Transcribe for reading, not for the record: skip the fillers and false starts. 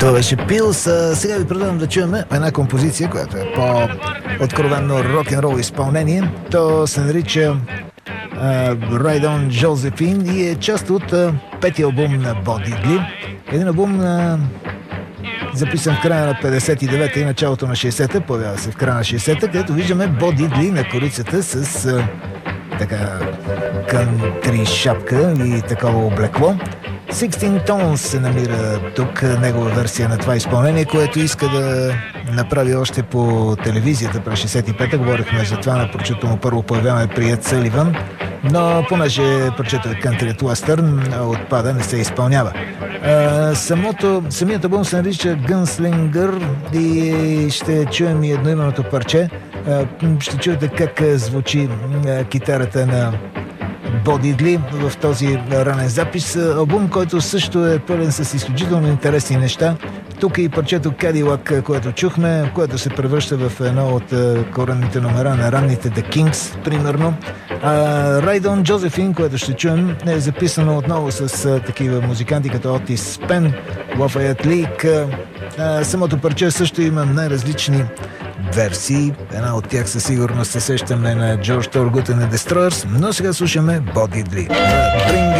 Това беше Пилс. Сега ви предлагам да чуем една композиция, която е по-откровенно рок-н-рол изпълнение. То се нарича Ride on Josephine и е част от петия албум на Бо Дидли. Един албум записан в края на 59-та и началото на 60-та, появява се в края на 60-та, където виждаме Бо Дидли на корицата с така кънтри шапка и такова облекло. 16 Tones се намира тук, негова версия на това изпълнение, което иска да направи още по телевизията през 65-та. Говорихме за това, на прочето му първо появяване при Ед Съливан, но понеже прочето е Country Western, отпада, не се изпълнява. Самият албум се нарича Gunslinger и ще чуем и едноименното парче. Ще чуете как звучи китарата на Бо Дидли в този ранен запис. Албум, който също е пълен с изключително интересни неща. Тук е и парчето Cadillac, което чухме, което се превръща в едно от коренните номера на ранните The Kings, примерно. Ride on Josephine, което ще чуем, е записано отново с такива музиканти като Otis Penn, Lafayette Leak. Самото парче също има най-различни версии. Една от тях със сигурност се сещаме на George Thorogood and the Destroyers, но сега слушаме Бо Дидли.